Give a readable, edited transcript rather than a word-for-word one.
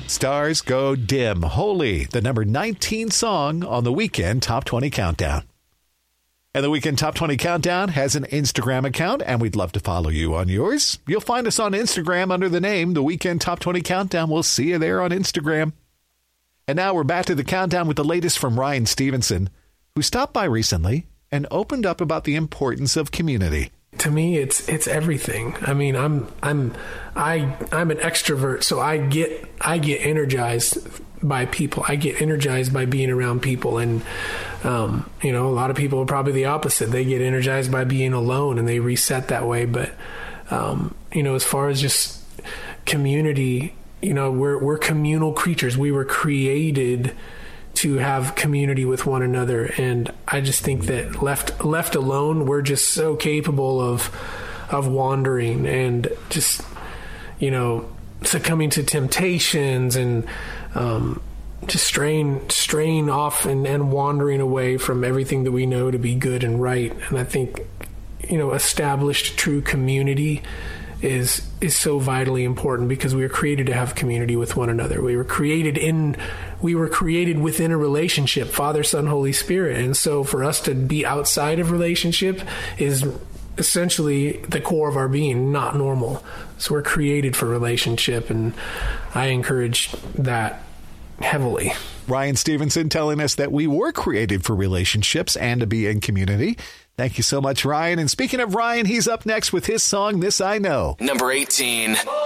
Stars Go Dim. Holy, the number 19 song on the Weekend Top 20 Countdown. And the Weekend Top 20 Countdown has an Instagram account, and we'd love to follow you on yours. You'll find us on Instagram under the name The Weekend Top 20 Countdown. We'll see you there on Instagram. And now we're back to the countdown with the latest from Ryan Stevenson, who stopped by recently and opened up about the importance of community. To me, it's everything. I mean, I'm an extrovert, so I get energized by people. I get energized by being around people, and a lot of people are probably the opposite. They get energized by being alone, and they reset that way. But as far as just community, we're communal creatures. We were created to have community with one another, and I just think that left alone, we're just so capable of wandering and just succumbing to temptations and just straying off and wandering away from everything that we know to be good and right. And I think established true community is so vitally important, because we were created to have community with one another. We were created within a relationship, Father, Son, Holy Spirit. And so for us to be outside of relationship is essentially the core of our being, not normal. So we're created for relationship, and I encourage that heavily. Ryan Stevenson telling us that we were created for relationships and to be in community. Thank you so much, Ryan. And speaking of Ryan, he's up next with his song, This I Know. Number 18.